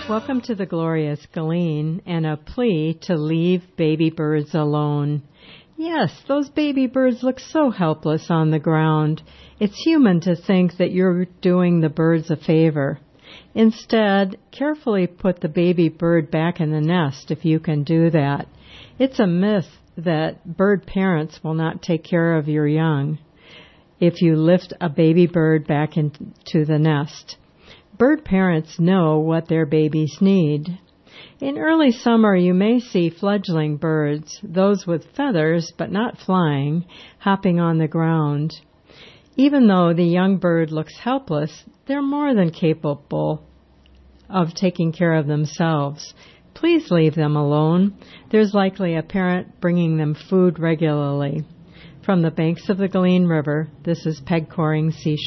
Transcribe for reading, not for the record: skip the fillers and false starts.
Welcome to the Glorious Galen and a plea to leave baby birds alone. Yes, those baby birds look so helpless on the ground. It's human to think that you're doing the birds a favor. Instead, carefully put the baby bird back in the nest if you can do that. It's a myth that bird parents will not take care of your young if you lift a baby bird back into the nest. Bird parents know what their babies need. In early summer, you may see fledgling birds, those with feathers but not flying, hopping on the ground. Even though the young bird looks helpless, they're more than capable of taking care of themselves. Please leave them alone. There's likely a parent bringing them food regularly. From the banks of the Galen River, this is Peg Coring Seashore.